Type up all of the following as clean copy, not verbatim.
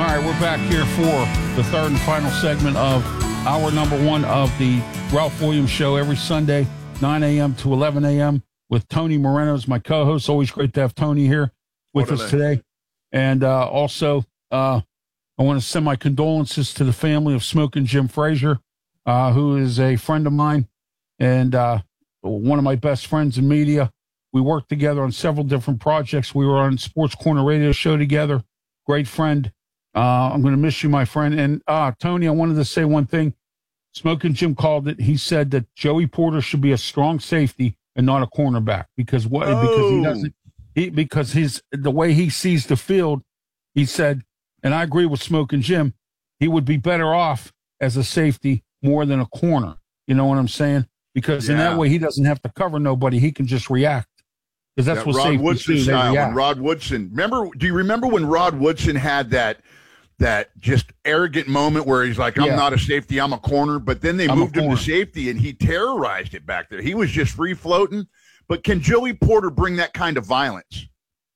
right, we're back here for the third and final segment of hour number one of the Ralph Williams Show every Sunday, 9 a.m. to 11 a.m. with Tony Moreno as my co-host. Always great to have Tony here with us today. And also, I want to send my condolences to the family of Smoking Jim Frazier, who is a friend of mine and one of my best friends in media. We worked together on several different projects. We were on Sports Corner radio show together. Great friend. I'm going to miss you, my friend. And Tony, I wanted to say one thing. Smoking Jim called it. He said that Joey Porter should be a strong safety and not a cornerback because he doesn't. Because the way he sees the field, he said, and I agree with Smoking Jim, he would be better off as a safety more than a corner. You know what I'm saying? Because in that way, he doesn't have to cover nobody. He can just react. Because that's what Rod Woodson style. When Rod Woodson, do you remember when Rod Woodson had that just arrogant moment where he's like, I'm not a safety, I'm a corner, but then they moved him to safety and he terrorized it back there. He was just free floating. But can Joey Porter bring that kind of violence?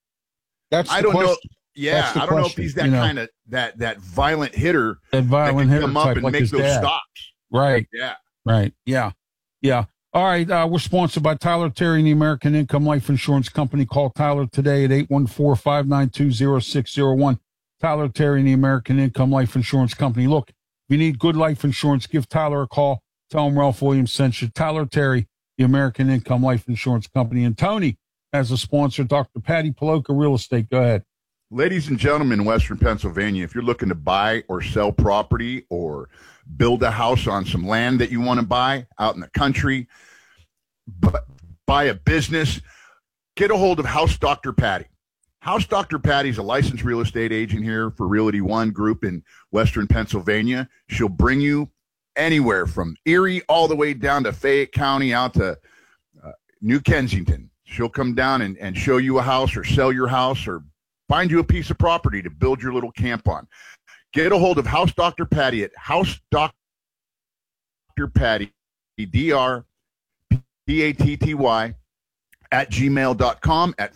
I don't know. Yeah, I don't know if he's that kind of that violent hitter that can come up and like make those dad. stops. Right. Yeah. Right. Yeah. Yeah. All right, we're sponsored by Tyler Terry and the American Income Life Insurance Company. Call Tyler today at 814-592-0601. Tyler Terry and the American Income Life Insurance Company. Look, if you need good life insurance, give Tyler a call. Tell him Ralph Williams sent you. Tyler Terry, the American Income Life Insurance Company. And Tony, as a sponsor, Dr. Patty Paloka Real Estate. Go ahead. Ladies and gentlemen in Western Pennsylvania, if you're looking to buy or sell property or build a house on some land that you want to buy out in the country, buy a business, get a hold of House Dr. Patty. House Dr. Patty is a licensed real estate agent here for Realty One Group in Western Pennsylvania. She'll bring you anywhere from Erie all the way down to Fayette County out to New Kensington. She'll come down and show you a house or sell your house or find you a piece of property to build your little camp on. Get a hold of House Dr. Patty at House Dr. Patty, DRPATTY, at gmail.com at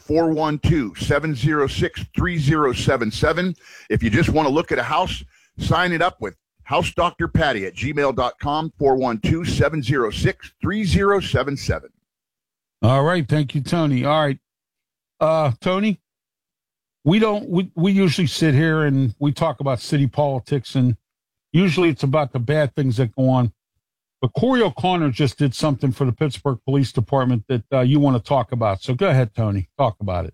412-706-3077. If you just want to look at a house, sign it up with House Dr. Patty at gmail.com, 412-706-3077. All right. Thank you, Tony. All right. Tony, we usually sit here and we talk about city politics, and usually it's about the bad things that go on. But Corey O'Connor just did something for the Pittsburgh Police Department that you want to talk about. So go ahead, Tony. Talk about it.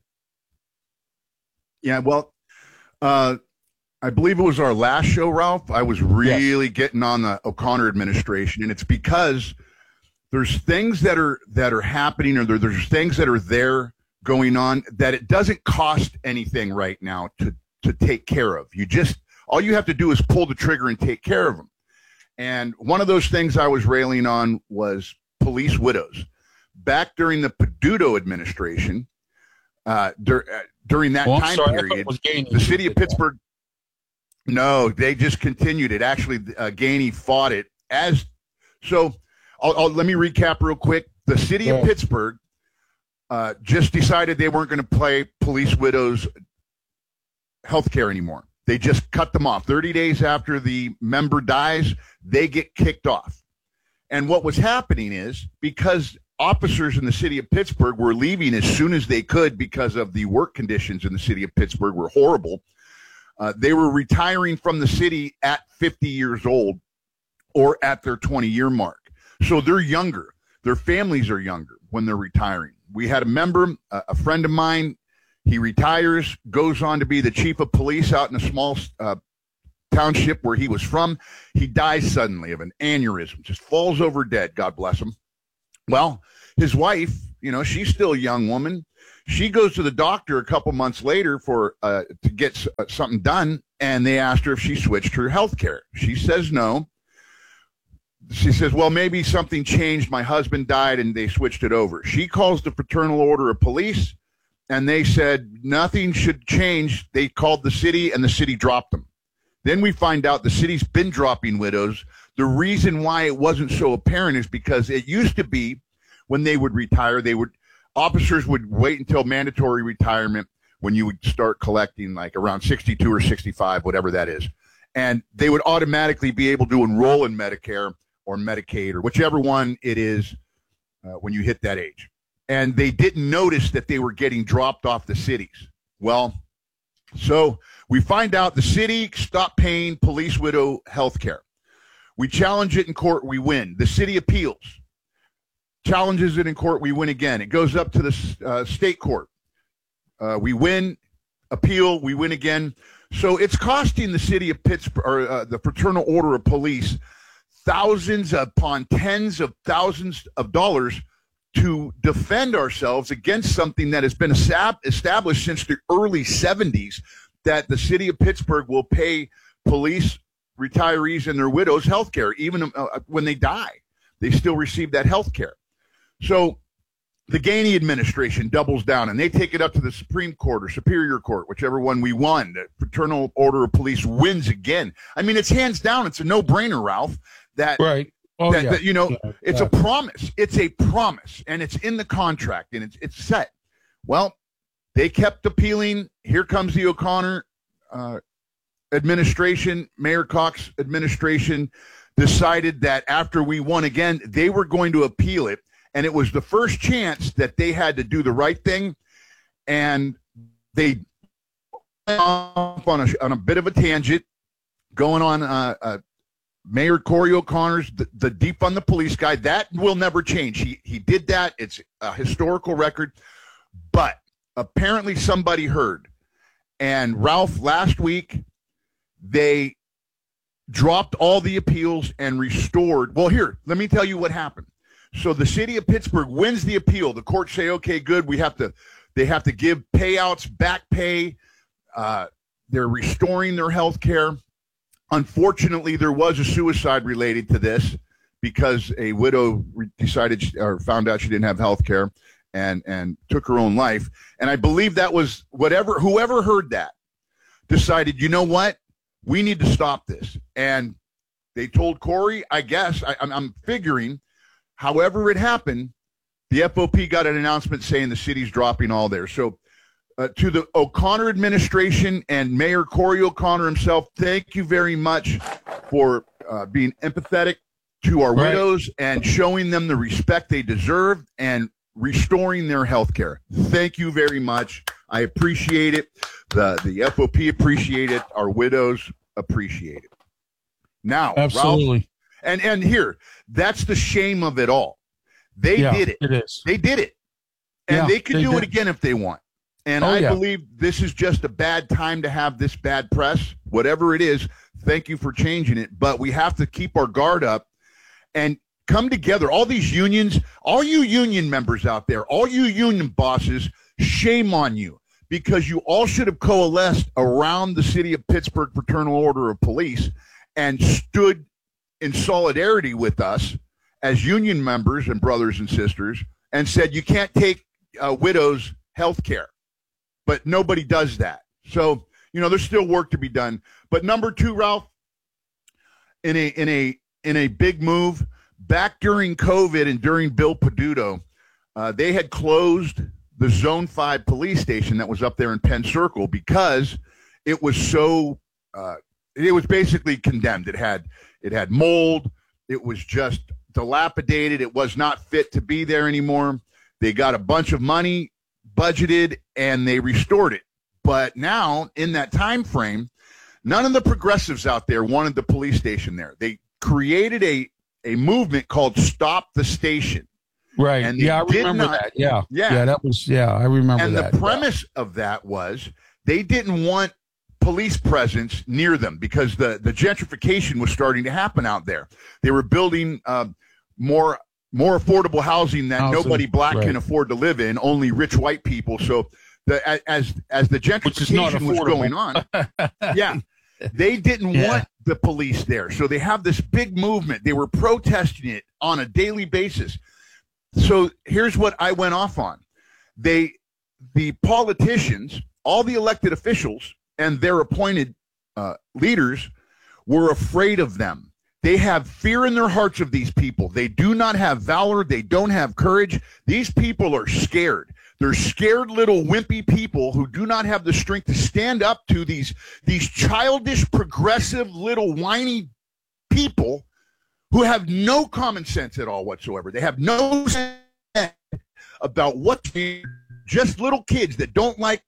Yeah, well, I believe it was our last show, Ralph. I was really getting on the O'Connor administration, and it's because there's things that are happening, or there's things that are there going on that it doesn't cost anything right now to take care of. All you have to do is pull the trigger and take care of them. And one of those things I was railing on was police widows. Back during the Peduto administration, during that time period, the city of Pittsburgh, no, they just continued it. Actually, Gainey fought it. Let me recap real quick. The city of Pittsburgh just decided they weren't going to pay police widows health care anymore. They just cut them off. 30 days after the member dies, they get kicked off. And what was happening is, because officers in the city of Pittsburgh were leaving as soon as they could because of the work conditions in the city of Pittsburgh were horrible, they were retiring from the city at 50 years old or at their 20-year mark. So they're younger. Their families are younger when they're retiring. We had a member, a friend of mine, he retires, goes on to be the chief of police out in a small township where he was from. He dies suddenly of an aneurysm, just falls over dead, God bless him. Well, his wife, she's still a young woman. She goes to the doctor a couple months later to get something done, and they asked her if she switched her health care. She says no. She says, well, maybe something changed. My husband died, and they switched it over. She calls the Fraternal Order of Police, and they said nothing should change. They called the city, and the city dropped them. Then we find out the city's been dropping widows. The reason why it wasn't so apparent is because it used to be when they would retire, officers would wait until mandatory retirement, when you would start collecting like around 62 or 65, whatever that is. And they would automatically be able to enroll in Medicare or Medicaid or whichever one it is when you hit that age. And they didn't notice that they were getting dropped off the cities. Well, so we find out the city stopped paying police widow health care. We challenge it in court, we win. The city appeals, challenges it in court, we win again. It goes up to the state court. We win, appeal, we win again. So it's costing the city of Pittsburgh, or the Fraternal Order of Police, thousands upon tens of thousands of dollars to defend ourselves against something that has been established since the early 70s, that the city of Pittsburgh will pay police retirees and their widows health care. Even when they die, they still receive that health care. So the Gainey administration doubles down, and they take it up to the Supreme Court or Superior Court, whichever one we won. The Fraternal Order of Police wins again. I mean, it's hands down. It's a no-brainer, Ralph, that, right. It's a promise. It's a promise, and it's in the contract, and it's set. Well, they kept appealing. Here comes the O'Connor administration, Mayor Cox administration, decided that after we won again, they were going to appeal it. And it was the first chance that they had to do the right thing. And they went off on a bit of a tangent, going on Mayor Corey O'Connor's, the defund the police guy. That will never change. He did that. It's a historical record. But apparently somebody heard. And Ralph, last week, they dropped all the appeals and restored. Well, here, let me tell you what happened. So the city of Pittsburgh wins the appeal. The courts say, okay, good. They have to give payouts, back pay. They're restoring their health care. Unfortunately, there was a suicide related to this because a widow decided or found out she didn't have health care and took her own life. And I believe that was whoever heard that decided, you know what? We need to stop this. And they told Corey, I guess, I'm figuring, however it happened, the FOP got an announcement saying the city's dropping all there. So to the O'Connor administration and Mayor Corey O'Connor himself, thank you very much for being empathetic to our widows and showing them the respect they deserve and restoring their health care. Thank you very much. I appreciate it. The FOP appreciate it. Our widows appreciate it. Now, absolutely. Ralph, and here, that's the shame of it all. They did it. It is. They did it. And they could do it again if they want. And I believe this is just a bad time to have this bad press. Whatever it is, thank you for changing it. But we have to keep our guard up and come together. All these unions, all you union members out there, all you union bosses, shame on you. Because you all should have coalesced around the city of Pittsburgh Fraternal Order of Police and stood in solidarity with us as union members and brothers and sisters and said, you can't take widows' health care. But nobody does that. So, there's still work to be done. But number two, Ralph, in a big move, back during COVID and during Bill Peduto, they had closed the Zone 5 police station that was up there in Penn Circle because it was it was basically condemned. It had mold. It was just dilapidated. It was not fit to be there anymore. They got a bunch of money budgeted and they restored it. But now in that time frame, none of the progressives out there wanted the police station there. They created a movement called Stop the Station. Right. And I remember that. Yeah. I remember and that. And the premise of that was they didn't want police presence near them because the gentrification was starting to happen out there. They were building more affordable housing that nobody black can afford to live in, only rich white people. So as the gentrification was going on, they didn't want the police there. So they have this big movement. They were protesting it on a daily basis. So here's what I went off on. The politicians, all the elected officials and their appointed leaders were afraid of them. They have fear in their hearts of these people. They do not have valor. They don't have courage. These people are scared. They're scared little wimpy people who do not have the strength to stand up to these childish, progressive, little whiny people who have no common sense at all whatsoever. They have no sense about what just little kids that don't like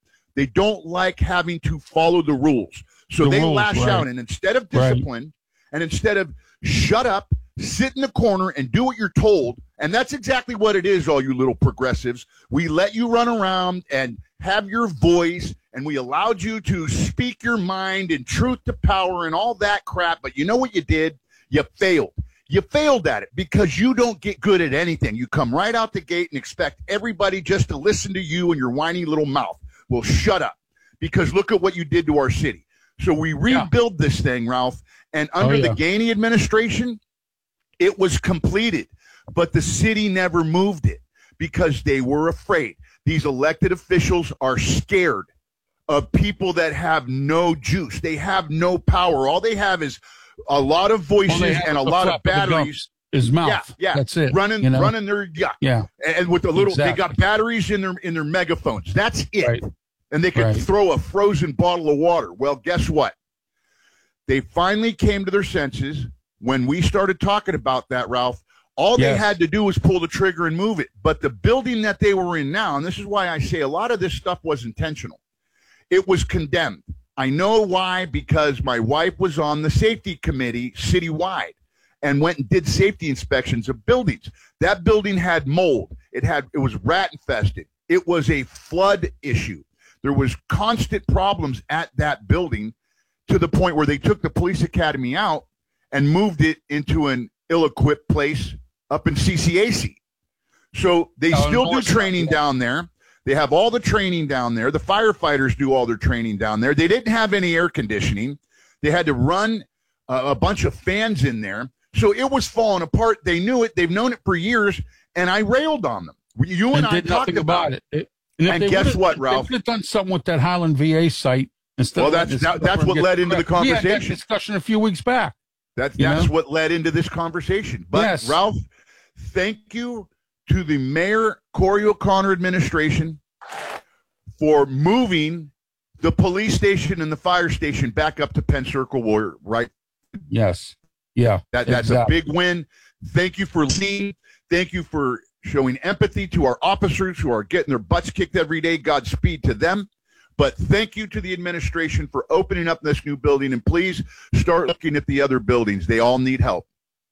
having to follow the rules. So they lash out, and instead of discipline, and instead of shut up, sit in the corner and do what you're told, and that's exactly what it is, all you little progressives. We let you run around and have your voice, and we allowed you to speak your mind and truth to power and all that crap, but you know what you did? You failed. You failed at it because you don't get good at anything. You come right out the gate and expect everybody just to listen to you and your whiny little mouth. Well, shut up, because look at what you did to our city. So we rebuild this thing, Ralph, and under the Gainey administration, it was completed, but the city never moved it because they were afraid. These elected officials are scared of people that have no juice. They have no power. All they have is a lot of voices and a lot of batteries. His mouth. Yeah. That's it. Running their and with the little they got batteries in their megaphones. That's it. Right. And they could throw a frozen bottle of water. Well, guess what? They finally came to their senses when we started talking about that, Ralph. All they had to do was pull the trigger and move it. But the building that they were in now, and this is why I say a lot of this stuff was intentional, it was condemned. I know why, because my wife was on the safety committee citywide and went and did safety inspections of buildings. That building had mold. It was rat infested. It was a flood issue. There was constant problems at that building to the point where they took the police academy out and moved it into an ill-equipped place up in CCAC. So they still do training down there. They have all the training down there. The firefighters do all their training down there. They didn't have any air conditioning. They had to run a bunch of fans in there. So it was falling apart. They knew it. They've known it for years, and I railed on them. You and I talked about it. And guess what, Ralph? They could have done something with that Highland VA site instead. Well, that's what led into the conversation. We had that discussion a few weeks back. That's what led into this conversation. But Ralph, thank you to the Mayor Corey O'Connor administration for moving the police station and the fire station back up to Penn Circle, right? Yes. Yeah. That's a big win. Thank you for listening. Thank you for showing empathy to our officers who are getting their butts kicked every day. Godspeed to them. But thank you to the administration for opening up this new building. And please start looking at the other buildings. They all need help.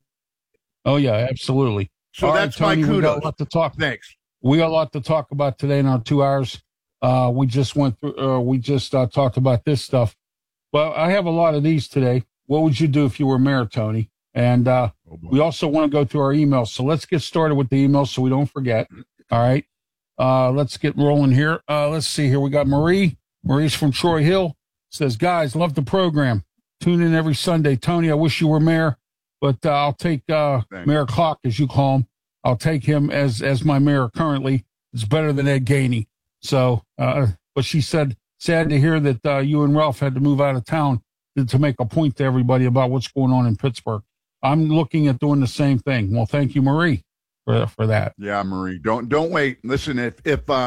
Oh, yeah, absolutely. So all that's Tony, my kudos. We got a lot to talk. Thanks. We got a lot to talk about today in our 2 hours. We just went through, talked about this stuff. Well, I have a lot of these today. What would you do if you were mayor, Tony? And we also want to go through our emails. So let's get started with the emails so we don't forget. All right. Let's get rolling here. Let's see here. We got Marie. Marie's from Troy Hill. Says, guys, love the program. Tune in every Sunday. Tony, I wish you were mayor, but I'll take Mayor Clock, as you call him. I'll take him as my mayor currently. It's better than Ed Gainey. So, but she said, sad to hear that you and Ralph had to move out of town to make a point to everybody about what's going on in Pittsburgh. I'm looking at doing the same thing. Well, thank you, Marie, for that. Yeah, Marie, don't wait. Listen, if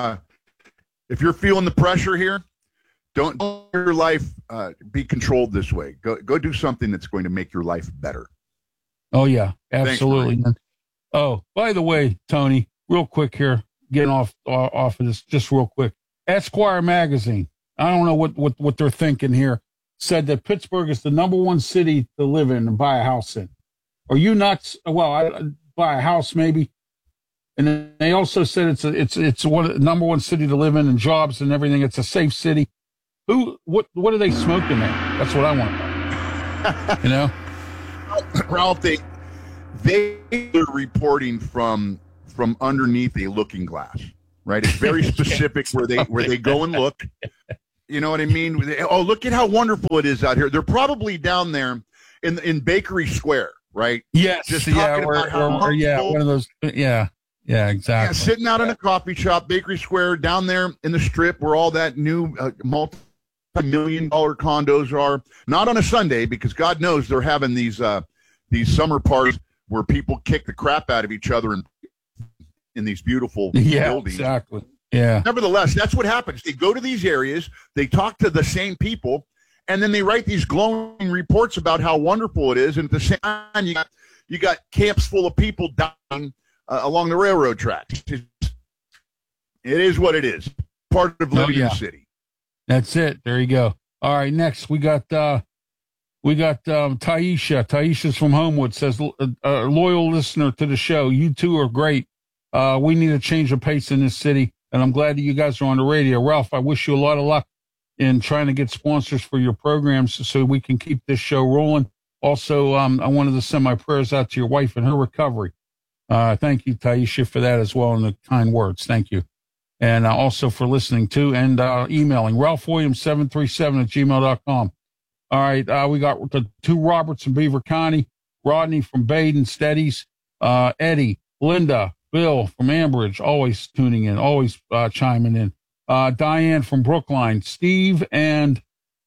you're feeling the pressure here, don't let your life be controlled this way. Go do something that's going to make your life better. Oh yeah, absolutely. Thanks, oh, by the way, Tony, real quick here, getting off of this, just real quick. Esquire magazine. I don't know what they're thinking here. Said that Pittsburgh is the #1 city to live in and buy a house in. Are you nuts? Well, I buy a house maybe. And then they also said it's one #1 city to live in and jobs and everything. It's a safe city. What are they smoking there? That's what I want to know. You know, Ralph, they're reporting from underneath a looking glass, right? It's very specific where they go and look. You know what I mean? Oh, look at how wonderful it is out here. They're probably down there in Bakery Square, right? Yes. Just talking about how one of those. Yeah, exactly. Yeah, sitting out in a coffee shop, Bakery Square, down there in the Strip, where all that new multi-million-dollar condos are. Not on a Sunday, because God knows they're having these summer parties where people kick the crap out of each other in these beautiful buildings. Yeah. Nevertheless, that's what happens. They go to these areas, they talk to the same people, and then they write these glowing reports about how wonderful it is. And at the same time, you got camps full of people dying along the railroad tracks. It is what it is. Part of living in the city. That's it. There you go. All right. Next, we got Taisha. Taisha's from Homewood, says, a loyal listener to the show. You two are great. We need a change of pace in this city, and I'm glad that you guys are on the radio. Ralph, I wish you a lot of luck in trying to get sponsors for your programs so we can keep this show rolling. Also, I wanted to send my prayers out to your wife and her recovery. Thank you, Taisha, for that as well, and the kind words. Thank you. And also for listening to and emailing RalphWilliams737@gmail.com. All right, we got the two Roberts in Beaver County, Rodney from Baden, Steadies, Eddie, Linda, Bill from Ambridge, always tuning in, always chiming in. Diane from Brookline, Steve and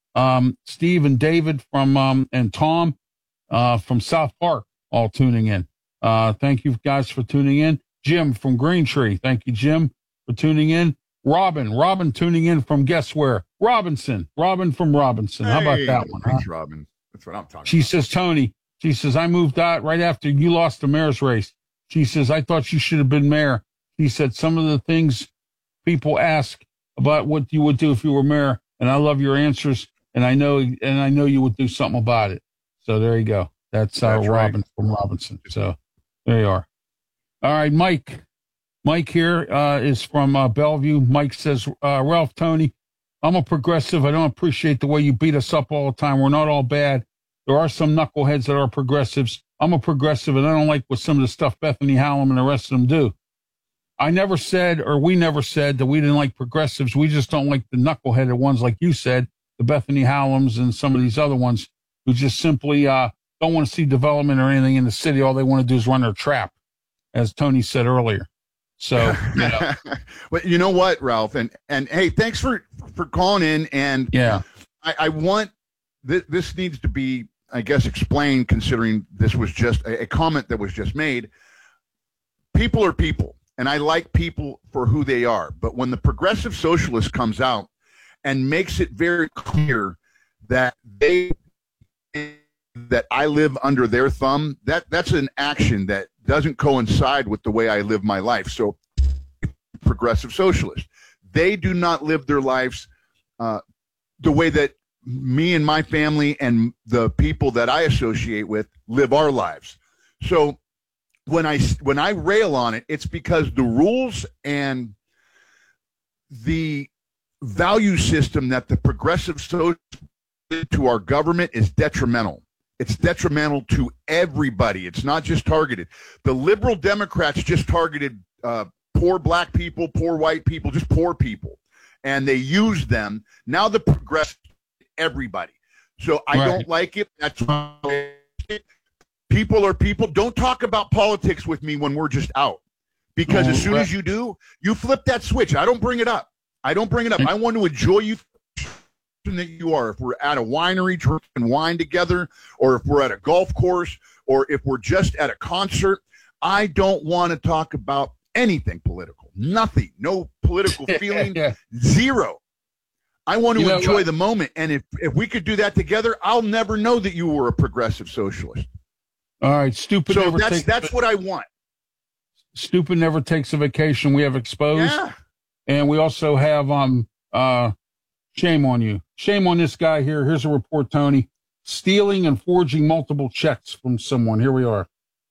David from and Tom from South Park, all tuning in. Thank you guys for tuning in. Jim from Green Tree, thank you, Jim, for tuning in. Robin tuning in from guess where? Robin from Robinson. How about that one? Thanks, Robin. That's what I'm talking about. She says, Tony, I moved out right after you lost the mayor's race. She says, I thought you should have been mayor. He said, some of the things people ask about what you would do if you were mayor, and I love your answers, and I know you would do something about it. So there you go. That's Robin right. From Robinson. So there you are. All right, Mike. Mike here is from Bellevue. Mike says, Ralph, Tony, I'm a progressive. I don't appreciate the way you beat us up all the time. We're not all bad. There are some knuckleheads that are progressives. I'm a progressive, and I don't like what some of the stuff Bethany Hallam and the rest of them do. I never said, or we never said, that we didn't like progressives. We just don't like the knuckleheaded ones, like you said, the Bethany Hallams and some of these other ones who just simply don't want to see development or anything in the city. All they want to do is run their trap, as Tony said earlier. So, well, you know what, Ralph, and hey, thanks for calling in. And yeah, I want this needs to be, I guess, explained, considering this was just a comment that was just made. People are people, and I like people for who they are. But when the progressive socialist comes out and makes it very clear that I live under their thumb, that's an action that doesn't coincide with the way I live my life. So progressive socialists, they do not live their lives the way that me and my family and the people that I associate with live our lives. So when I rail on it, it's because the rules and the value system that the progressive socialists to our government is detrimental. It's detrimental to everybody. It's not just targeted. The liberal Democrats just targeted poor black people, poor white people, just poor people. And they use them. Now the progressive, everybody. So I don't like it. That's why people are people. Don't talk about politics with me when we're just out. Because as soon as you do, you flip that switch. I don't bring it up. I want to enjoy you that you are. If we're at a winery drinking wine together, or if we're at a golf course, or if we're just at a concert, I don't want to talk about anything political. Nothing. No political feeling. Zero. I want to enjoy the moment. And if we could do that together, I'll never know that you were a progressive socialist. All right, stupid. So that's what I want. Stupid never takes a vacation. We have exposed, and we also have shame on you. Shame on this guy here. Here's a report, Tony. Stealing and forging multiple checks from someone. Here we are.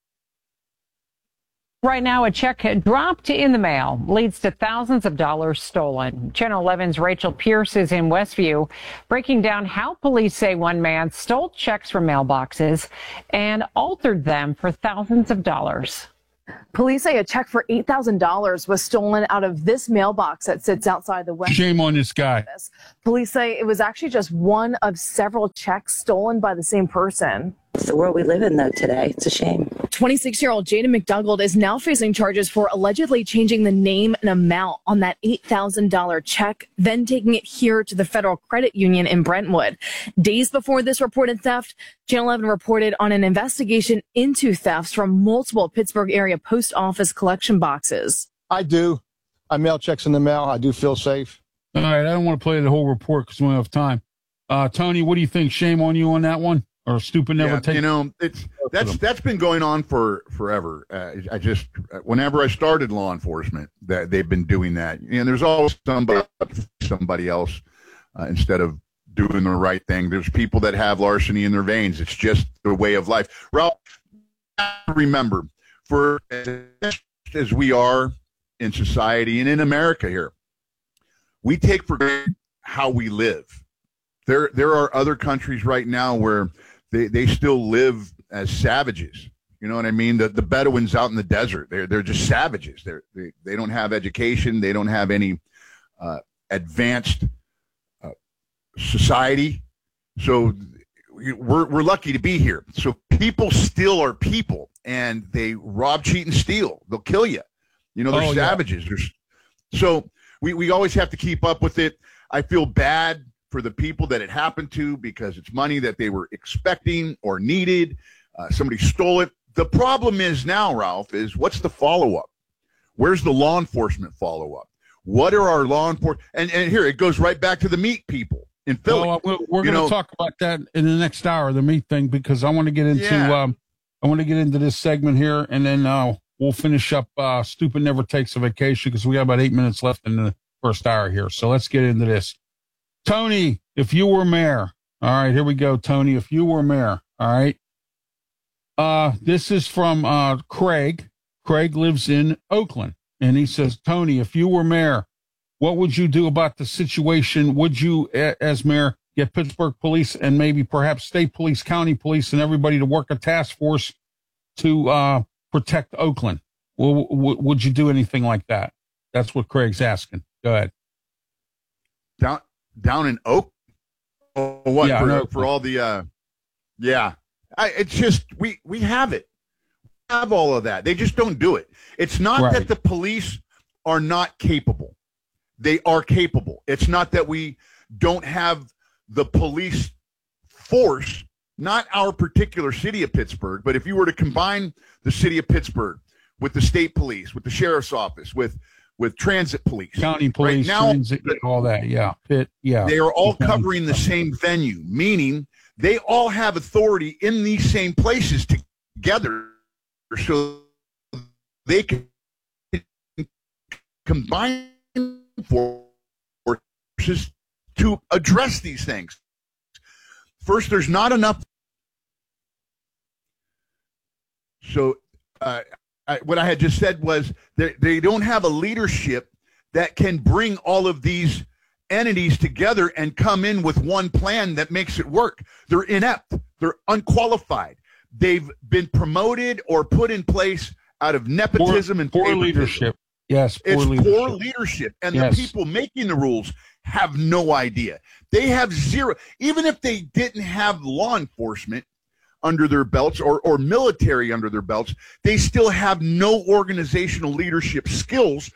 Right now, a check dropped in the mail leads to thousands of dollars stolen. Channel 11's Rachel Pierce is in Westview, breaking down how police say one man stole checks from mailboxes and altered them for thousands of dollars. Police say a check for $8,000 was stolen out of this mailbox that sits outside the West. Shame on this guy. Police say it was actually just one of several checks stolen by the same person. It's the world we live in, though, today. It's a shame. 26-year-old Jada McDougald is now facing charges for allegedly changing the name and amount on that $8,000 check, then taking it here to the Federal Credit Union in Brentwood. Days before this reported theft, Channel 11 reported on an investigation into thefts from multiple Pittsburgh area post office collection boxes. I do. I mail checks in the mail. I do feel safe. All right. I don't want to play the whole report because we don't have time. Tony, what do you think? Shame on you on that one? Or stupid never take? That's been going on for forever. I just whenever I started law enforcement, that they've been doing that. There's always somebody else instead of doing the right thing. There's people that have larceny in their veins. It's just the way of life. Ralph, remember, for as we are in society and in America here, we take for granted how we live. There are other countries right now where they still live as savages. You know what I mean? The Bedouins out in the desert, they're just savages. They don't have education. They don't have any advanced society. So we're lucky to be here. So people still are people, and they rob, cheat, and steal. They'll kill you. They're savages. Yeah. So we always have to keep up with it. I feel bad for the people that it happened to because it's money that they were expecting or needed. Somebody stole it. The problem is now, Ralph, is what's the follow-up? Where's the law enforcement follow-up? What are our law enforcement? And here, it goes right back to the meat people in Philly. Well, we're going to talk about that in the next hour, the meat thing, because I want to get into this segment here, and then we'll finish up Stupid Never Takes a Vacation because we got about 8 minutes left in the first hour here. So let's get into this. Tony, if you were mayor. All right, here we go, Tony. If you were mayor. All right. This is from Craig. Craig lives in Oakland. And he says, Tony, if you were mayor, what would you do about the situation? Would you, as mayor, get Pittsburgh police and maybe perhaps state police, county police, and everybody to work a task force to protect Oakland? Would you do anything like that? That's what Craig's asking. Go ahead. Down in Oak? Oh, what? Yeah, for all the, it's just, we have it. We have all of that. They just don't do it. It's not that the police are not capable. They are capable. It's not that we don't have the police force, not our particular city of Pittsburgh, but if you were to combine the city of Pittsburgh with the state police, with the sheriff's office, with transit police, county police, right now, transit, all that, they are all covering the same venue, meaning they all have authority in these same places together, so they can combine forces to address these things. First, there's not enough. So what I had just said was they don't have a leadership that can bring all of these entities together and come in with one plan that makes it work. They're inept. They're unqualified. They've been promoted or put in place out of nepotism and poor leadership. Yes, poor leadership. And the people making the rules have no idea. They have zero. Even if they didn't have law enforcement under their belts or military under their belts, they still have no organizational leadership skills.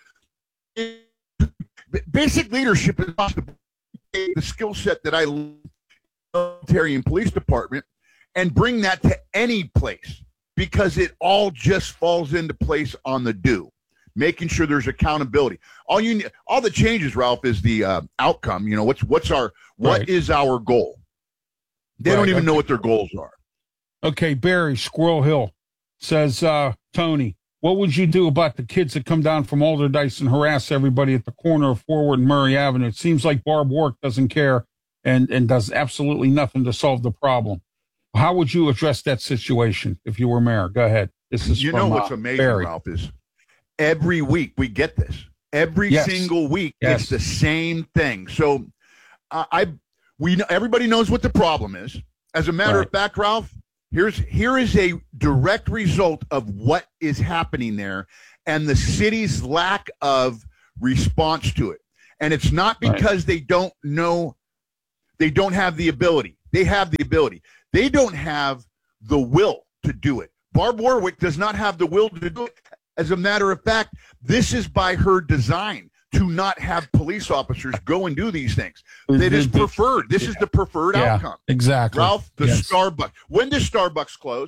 Basic leadership is not the skill set that I learned in the military and police department and bring that to any place because it all just falls into place on the do. Making sure there's accountability. All the changes, Ralph, is the outcome. What is our goal? They don't even know what their goals are. Okay, Barry, Squirrel Hill says, Tony, what would you do about the kids that come down from Alderdice and harass everybody at the corner of Forward and Murray Avenue? It seems like Barb Wark doesn't care and does absolutely nothing to solve the problem. How would you address that situation if you were mayor? Go ahead. This is what's amazing, Barry. Ralph, is every week we get this. Every single week it's the same thing. So everybody knows what the problem is. As a matter of fact, Ralph, here is a direct result of what is happening there and the city's lack of response to it. And it's not because they don't know, they don't have the ability. They have the ability. They don't have the will to do it. Barb Warwick does not have the will to do it. As a matter of fact, this is by her design to not have police officers go and do these things. It is preferred. This is the preferred outcome. Exactly. Ralph, Starbucks. When does Starbucks close?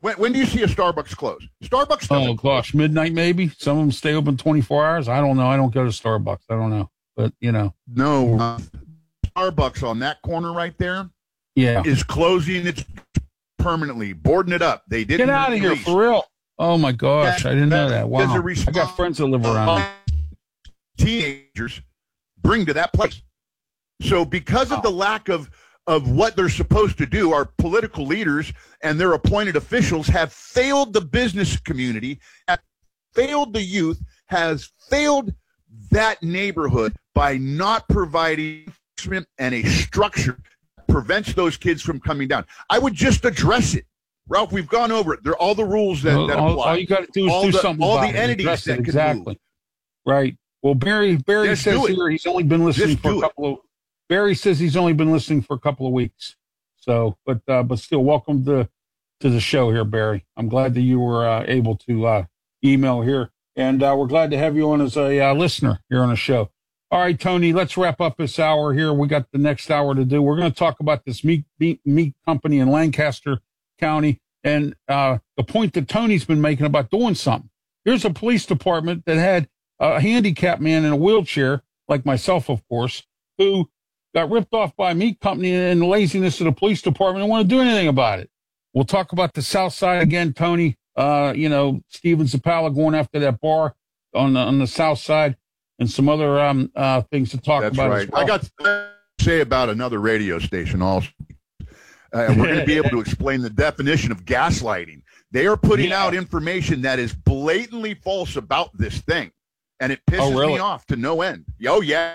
When do you see a Starbucks close? Starbucks doesn't. Oh, gosh, midnight maybe? Some of them stay open 24 hours. I don't know. I don't go to Starbucks. I don't know. But, No, Starbucks on that corner right there yeah, is closing it permanently, boarding it up. They didn't get out of here release. for real. Oh, my gosh. I didn't know that. Wow. I got friends that live around there. Teenagers bring to that place. So because of the lack of what they're supposed to do, our political leaders and their appointed officials have failed the business community, have failed the youth, has failed that neighborhood by not providing and a structure that prevents those kids from coming down. I would just address it. Ralph, we've gone over it. There are all the rules that apply. All you got to do is do something all about the entities it. that can Exactly. move. Right. Well, Barry Just says do it. here he's only been listening Just for do a couple of. Barry says he's only been listening for a couple of weeks. So, but still, welcome to the show here, Barry. I'm glad that you were able to email here, and we're glad to have you on as a listener here on the show. All right, Tony, let's wrap up this hour here. We got the next hour to do. We're going to talk about this meat company in Lancaster County, and the point that Tony's been making about doing something. Here's a police department that had a handicapped man in a wheelchair, like myself, of course, who got ripped off by a meat company and the laziness of the police department and want to do anything about it. We'll talk about the South Side again, Tony. Steven Zapala going after that bar on the South Side, and some other things to talk about. That's right. As well. I got to say about another radio station also. We're going to be able to explain the definition of gaslighting. They are putting out information that is blatantly false about this thing, and it pisses me off to no end. Oh, yeah.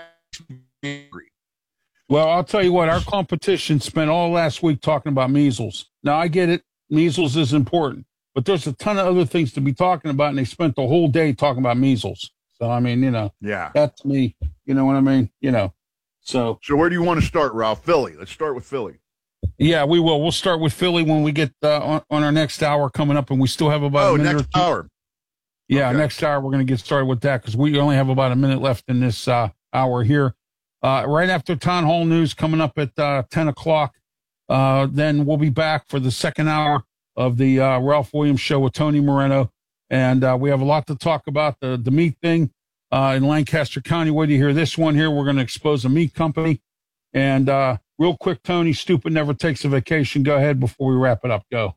Well, I'll tell you what, our competition spent all last week talking about measles. Now, I get it. Measles is important, but there's a ton of other things to be talking about, and they spent the whole day talking about measles. So, I mean, that's me. You know what I mean? So where do you want to start, Ralph? Philly. Let's start with Philly. Yeah, we will. We'll start with Philly when we get on our next hour coming up, and we still have about a minute next hour. Yeah, okay. Next hour we're going to get started with that because we only have about a minute left in this hour here. Right after Town Hall News coming up at 10 o'clock, then we'll be back for the second hour of the Ralph Williams Show with Tony Moreno, and we have a lot to talk about, the meat thing in Lancaster County. Wait till you hear this one here. We're going to expose a meat company, and real quick, Tony, stupid never takes a vacation. Go ahead before we wrap it up. Go.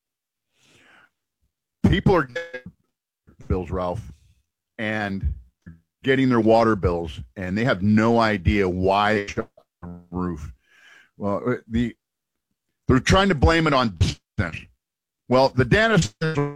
People are getting bills, Ralph, and getting their water bills, and they have no idea why they shut the roof. Well, they're trying to blame it on dentists. Well, the dentist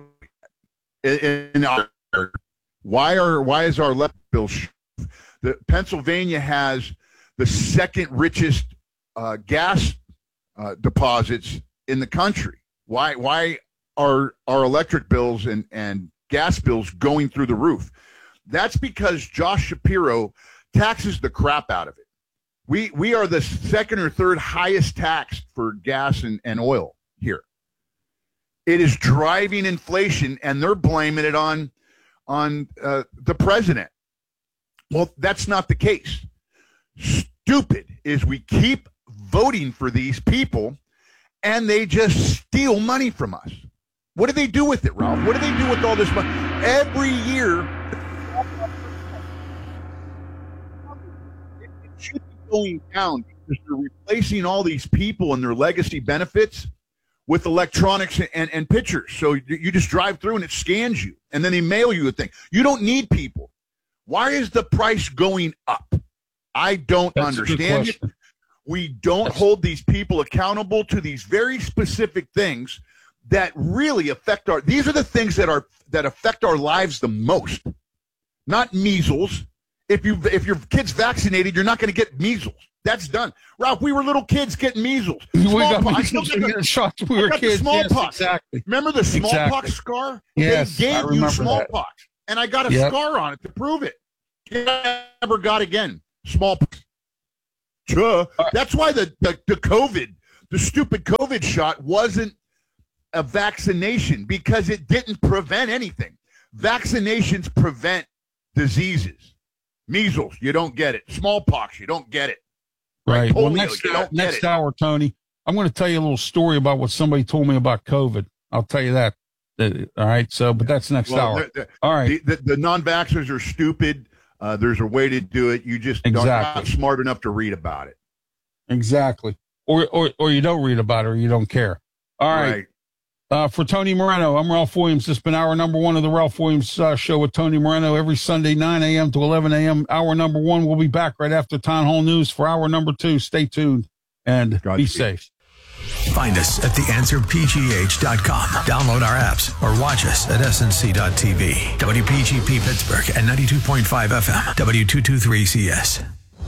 in our why is our electric bill? The Pennsylvania has the second richest gas deposits in the country. Why are our electric bills and gas bills going through the roof? That's because Josh Shapiro taxes the crap out of it. We are the second or third highest taxed for gas and oil here. It is driving inflation, and they're blaming it on the president. Well, that's not the case. Stupid is we keep voting for these people, and they just steal money from us. What do they do with it, Ralph? What do they do with all this money? Every year, it should be going down because they're replacing all these people and their legacy benefits with electronics and pictures. So you just drive through and it scans you, and then they mail you a thing. You don't need people. Why is the price going up? I don't understand it. We don't hold these people accountable to these very specific things that really affect these are the things that affect our lives the most. Not measles. If your kid's vaccinated, you're not going to get measles. That's done. Ralph, we were little kids getting measles. Smallpox. We were kids. Smallpox. Yes, exactly. Remember the smallpox scar? Yes, they gave you smallpox, that. And I got a scar on it to prove it. Never got again. Smallpox. That's why the COVID, the stupid COVID shot wasn't a vaccination, because it didn't prevent anything. Vaccinations prevent diseases. Measles, you don't get it. Smallpox, you don't get it. Right. Polio, Well, next hour, Tony, I'm going to tell you a little story about what somebody told me about COVID. I'll tell you that. All right. So, but that's next hour. All right. The non-vaxxers are stupid. There's a way to do it. You just not smart enough to read about it. Exactly. Or you don't read about it or you don't care. All right. For Tony Moreno, I'm Ralph Williams. This has been hour number one of the Ralph Williams Show with Tony Moreno every Sunday, 9 a.m. to 11 a.m. Hour number one. We'll be back right after Town Hall News for hour number two. Stay tuned and be safe. Find us at theanswerpgh.com. Download our apps or watch us at snc.tv. WPGP Pittsburgh at 92.5 FM. W223CS.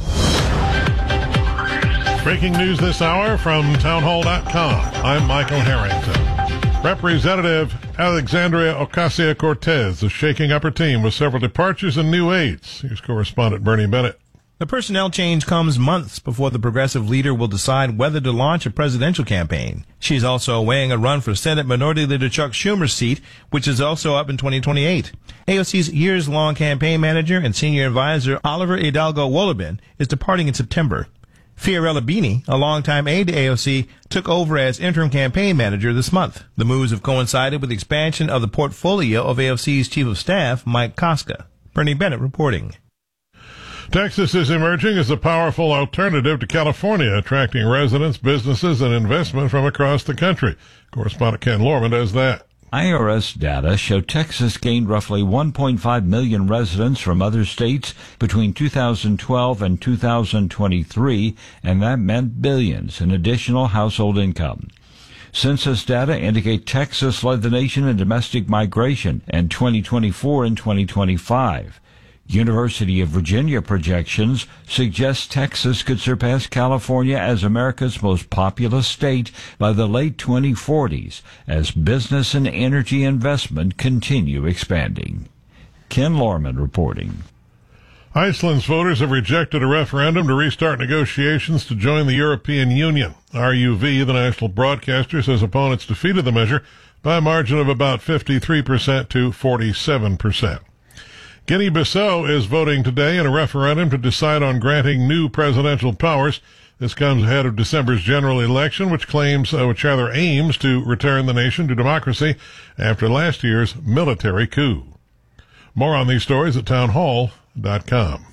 Breaking news this hour from townhall.com. I'm Michael Harrington. Representative Alexandria Ocasio-Cortez is shaking up her team with several departures and new aides. Here's correspondent Bernie Bennett. The personnel change comes months before the progressive leader will decide whether to launch a presidential campaign. She's also weighing a run for Senate Minority Leader Chuck Schumer's seat, which is also up in 2028. AOC's years-long campaign manager and senior advisor Oliver Hidalgo Wolobin is departing in September. Fiorella Bini, a longtime aide to AOC, took over as interim campaign manager this month. The moves have coincided with the expansion of the portfolio of AOC's chief of staff, Mike Koska. Bernie Bennett reporting. Texas is emerging as a powerful alternative to California, attracting residents, businesses, and investment from across the country. Correspondent Ken Lorman does that. IRS data show Texas gained roughly 1.5 million residents from other states between 2012 and 2023, and that meant billions in additional household income. Census data indicate Texas led the nation in domestic migration in 2024 and 2025. University of Virginia projections suggest Texas could surpass California as America's most populous state by the late 2040s as business and energy investment continue expanding. Ken Lorman reporting. Iceland's voters have rejected a referendum to restart negotiations to join the European Union. RUV, the national broadcaster, says opponents defeated the measure by a margin of about 53% to 47%. Guinea-Bissau is voting today in a referendum to decide on granting new presidential powers. This comes ahead of December's general election, which aims to return the nation to democracy after last year's military coup. More on these stories at townhall.com.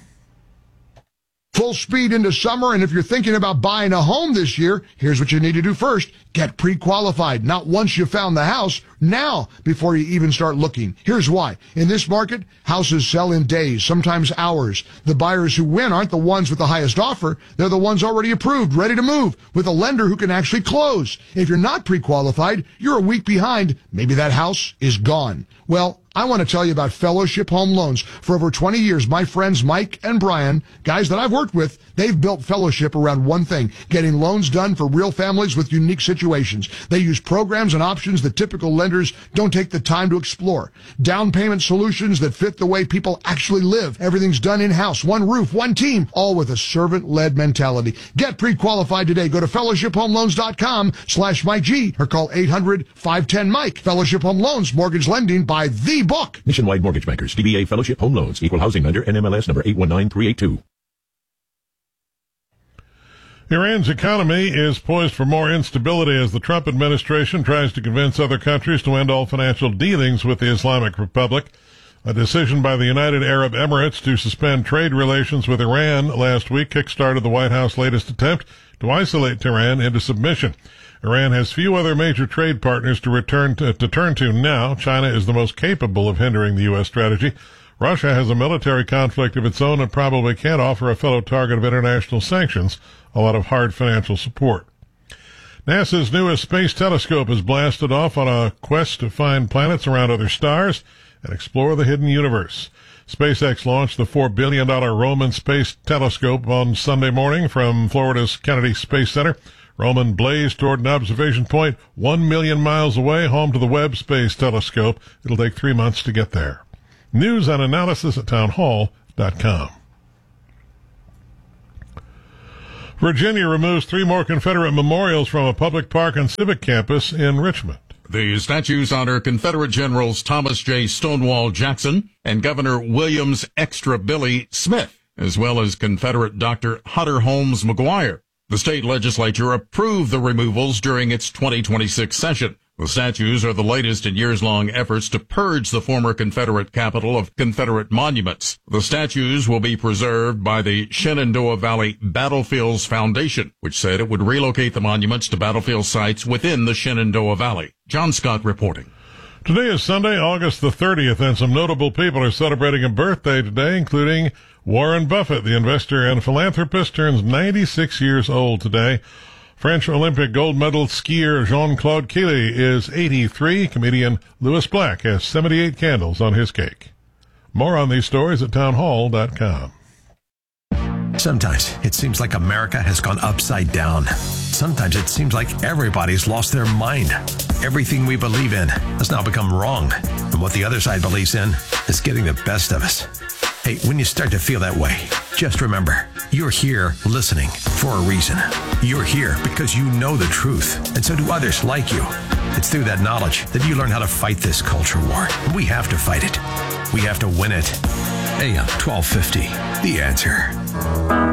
Full speed into summer, and if you're thinking about buying a home this year, here's what you need to do first. Get pre-qualified. Not once you found the house, now before you even start looking. Here's why. In this market, houses sell in days, sometimes hours. The buyers who win aren't the ones with the highest offer. They're the ones already approved, ready to move, with a lender who can actually close. If you're not pre-qualified, you're a week behind. Maybe that house is gone. Well, I want to tell you about Fellowship Home Loans. For over 20 years, my friends Mike and Brian, guys that I've worked with, they've built Fellowship around one thing, getting loans done for real families with unique situations. They use programs and options that typical lenders don't take the time to explore. Down payment solutions that fit the way people actually live. Everything's done in-house, one roof, one team, all with a servant-led mentality. Get pre-qualified today. Go to fellowshiphomeloans.com/Mike G or call 800-510-MIKE. Fellowship Home Loans, mortgage lending by the book. Nationwide Mortgage Bankers, DBA Fellowship Home Loans, Equal Housing Lender, NMLS number 819382. Iran's economy is poised for more instability as the Trump administration tries to convince other countries to end all financial dealings with the Islamic Republic. A decision by the United Arab Emirates to suspend trade relations with Iran last week kickstarted the White House's latest attempt to isolate Tehran into submission. Iran has few other major trade partners to turn to now. China is the most capable of hindering the U.S. strategy. Russia has a military conflict of its own and probably can't offer a fellow target of international sanctions a lot of hard financial support. NASA's newest space telescope has blasted off on a quest to find planets around other stars and explore the hidden universe. SpaceX launched the $4 billion Roman Space Telescope on Sunday morning from Florida's Kennedy Space Center. Roman blazed toward an observation point 1 million miles away, home to the Webb Space Telescope. It'll take 3 months to get there. News and analysis at townhall.com. Virginia removes 3 more Confederate memorials from a public park and civic campus in Richmond. The statues honor Confederate Generals Thomas J. Stonewall Jackson and Governor William's Extra Billy Smith, as well as Confederate Dr. Hutter Holmes McGuire. The state legislature approved the removals during its 2026 session. The statues are the latest in years-long efforts to purge the former Confederate capital of Confederate monuments. The statues will be preserved by the Shenandoah Valley Battlefields Foundation, which said it would relocate the monuments to battlefield sites within the Shenandoah Valley. John Scott reporting. Today is Sunday, August the 30th, and some notable people are celebrating a birthday today, including Warren Buffett, the investor and philanthropist, turns 96 years old today. French Olympic gold medal skier Jean-Claude Killy is 83. Comedian Louis Black has 78 candles on his cake. More on these stories at townhall.com. Sometimes it seems like America has gone upside down. Sometimes it seems like everybody's lost their mind. Everything we believe in has now become wrong, and what the other side believes in is getting the best of us. Hey, when you start to feel that way, just remember, you're here listening for a reason. You're here because you know the truth, and so do others like you. It's through that knowledge that you learn how to fight this culture war. We have to fight it. We have to win it. AM 1250, The Answer.